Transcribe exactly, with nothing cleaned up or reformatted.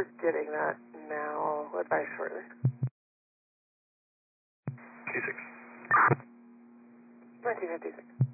We're getting that now. Advice shortly. T six. nineteen fifty-six.